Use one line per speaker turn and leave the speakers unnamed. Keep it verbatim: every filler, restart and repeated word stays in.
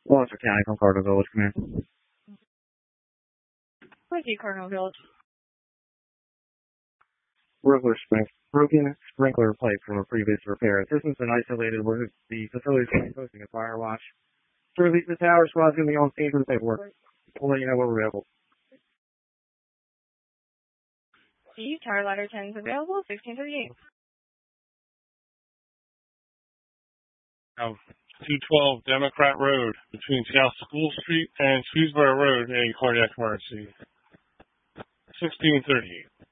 Gloucester County from Cardinal Village, come here.
Thank you, Cardinal Village.
Broken, broken sprinkler pipe from a previous repair. Assistance been isolated where the facility is posting a fire watch. To release the tower, squad's going to be on scene for the paperwork. We'll let you know when we're available.
Steve, tower ladder ten is available, sixteen thirty-eight.
Oh, two twelve Democrat Road between South School Street and Swedesboro Road, a cardiac emergency. sixteen thirty-eight.